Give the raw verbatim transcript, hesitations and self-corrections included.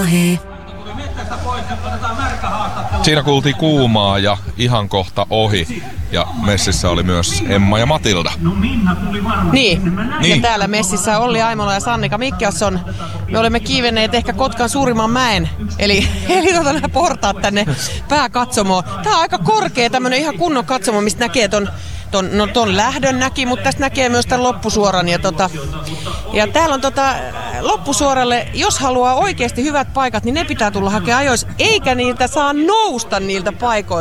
Siinä kuultiin kuumaa ja ihan kohta ohi. Ja messissä oli myös Emma ja Matilda. Niin, Niin. ja täällä messissä Olli Aimola ja Sannika Mikkiasson. Me olemme kiivenneet ehkä Kotkan suurimman mäen, eli, eli tota nämä portaat tänne pääkatsomoon. Tää on aika korkea, tämmönen ihan kunnon katsomo, mistä näkee ton, ton, no, ton lähdön näki, mutta tästä näkee myös tämän loppusuoran. Ja, tota, ja täällä on tota, loppusuoralle, jos haluaa oikeasti hyvät paikat, niin ne pitää tulla hakemaan ajoissa, eikä niiltä saa nousta niiltä paikoilta.